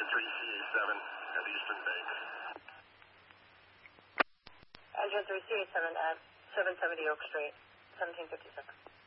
3CA7 at Eastern Bay. Engine 3CA7 at 770 Oak Street, 1757.